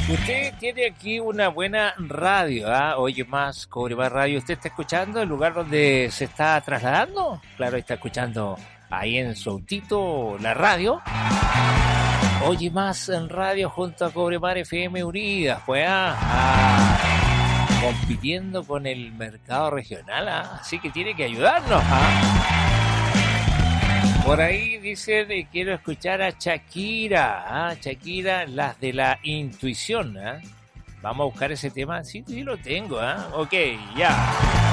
Usted tiene aquí una buena radio, ¿ah? Oye más, Cobre Más Radio. ¿Usted está escuchando el lugar donde se está trasladando? Claro, está escuchando ahí en su autito la radio. Oye más en radio junto a Cobre Mar FM Unidas, pues, compitiendo con el mercado regional, así que tiene que ayudarnos, Por ahí dicen, quiero escuchar a Shakira, Shakira, las de la intuición, Vamos a buscar ese tema, sí lo tengo, Ok, ya.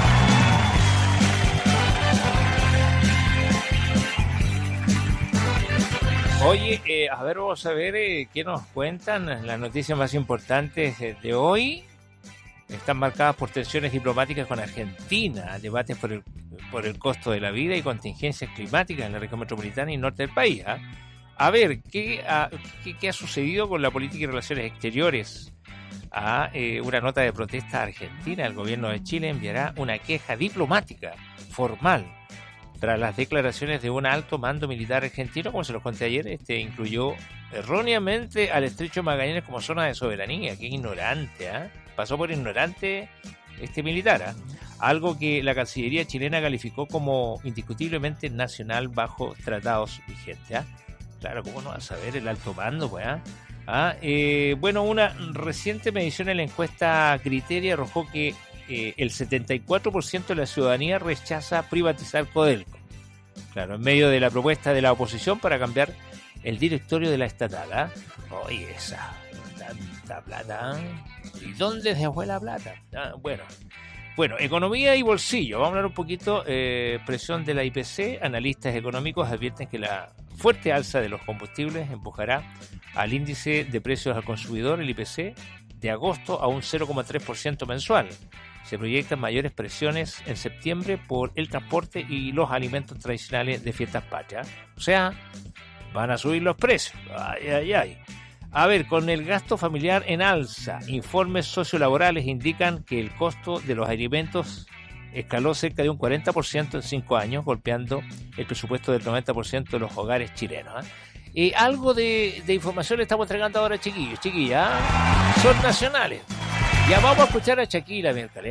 Oye, a ver, vamos a ver qué nos cuentan las noticias más importantes de hoy. Están marcadas por tensiones diplomáticas con Argentina, debates por el costo de la vida y contingencias climáticas en la región metropolitana y norte del país. A ver, ¿qué ha sucedido con la política y relaciones exteriores? Una nota de protesta a Argentina. El gobierno de Chile enviará una queja diplomática formal tras las declaraciones de un alto mando militar argentino, como se los conté ayer. Incluyó erróneamente al Estrecho de Magallanes como zona de soberanía. Qué ignorante, Pasó por ignorante este militar, algo que la Cancillería chilena calificó como indiscutiblemente nacional bajo tratados vigentes. Claro, ¿cómo no va a saber el alto mando, pues? Bueno, una reciente medición en la encuesta Criteria arrojó que el 74% de la ciudadanía rechaza privatizar Codelco. Claro, en medio de la propuesta de la oposición para cambiar el directorio de la estatal. Oye, esa tanta plata. ¿Y dónde se fue la plata? Bueno, economía y bolsillo. Vamos a hablar un poquito. Presión de la IPC. Analistas económicos advierten que la fuerte alza de los combustibles empujará al índice de precios al consumidor, el IPC, de agosto a un 0,3% mensual. Se proyectan mayores presiones en septiembre por el transporte y los alimentos tradicionales de fiestas patrias. O sea, van a subir los precios. Ay. A ver, con el gasto familiar en alza, informes sociolaborales indican que el costo de los alimentos escaló cerca de un 40% en 5 años, golpeando el presupuesto del 90% de los hogares chilenos. Algo de información le estamos entregando ahora, chiquillas. Son nacionales. Ya vamos a escuchar a Shakira miércoles,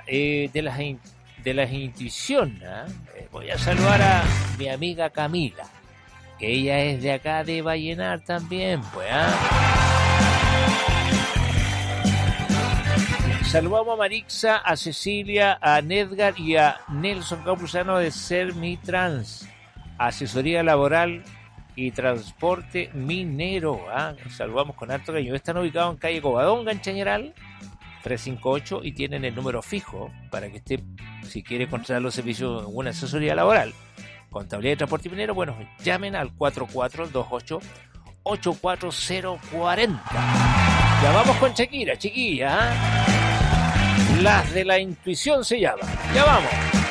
de las intuiciones. Voy a saludar a mi amiga Camila, que ella es de acá de Vallenar también, pues. Saludamos a Marixa, a Cecilia, a Nedgar y a Nelson Campuzano de Sermitrans, asesoría laboral y transporte minero. Saludamos con harto cariño. Están ubicados en calle Covadonga, en Chañaral, 358, y tienen el número fijo para que usted, si quiere contratar los servicios de una asesoría laboral, contabilidad y transporte minero, bueno, llamen al 4428-84040. Ya vamos con Shakira, chiquilla. Las de la intuición se llama. Ya vamos.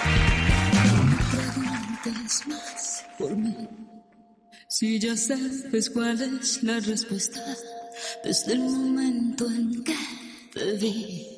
No preguntes más por mí, si ya sabes cuál es la respuesta desde el momento en que te vi.